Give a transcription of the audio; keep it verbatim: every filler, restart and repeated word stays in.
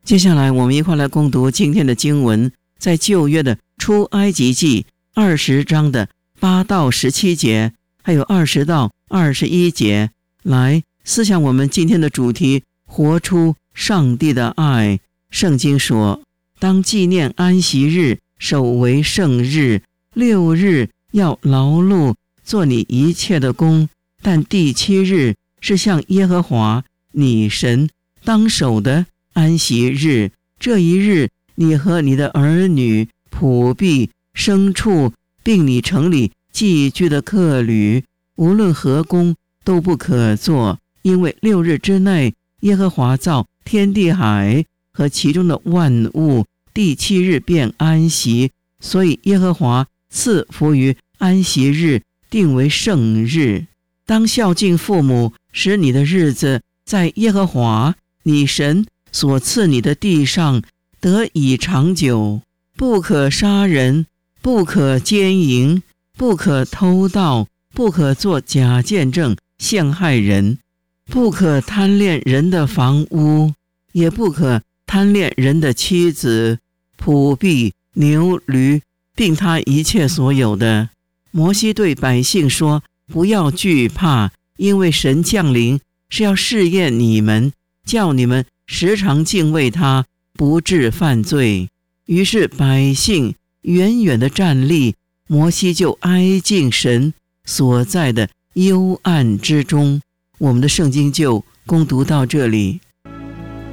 接下来我们一块来攻读今天的经文，在旧约的出埃及记二十章的八到十七节，还有二十到二十一节，来思想我们今天的主题，活出上帝的爱。圣经说，当纪念安息日，守为圣日，六日要劳碌做你一切的工，但第七日是向耶和华你神当守的安息日。这一日，你和你的儿女、仆婢、牲畜，并你城里寄居的客旅，无论何工都不可做，因为六日之内，耶和华造天地海和其中的万物，第七日便安息，所以耶和华赐福于安息日，定为圣日。当孝敬父母，使你的日子在耶和华你神所赐你的地上得以长久。不可杀人，不可奸淫，不可偷盗，不可作假见证陷害人，不可贪恋人的房屋，也不可贪恋人的妻子、仆婢、牛驴，并他一切所有的。摩西对百姓说，不要惧怕，因为神降临是要试验你们，叫你们时常敬畏他，不致犯罪。于是百姓远远地站立，摩西就挨近神所在的幽暗之中。我们的圣经就攻读到这里。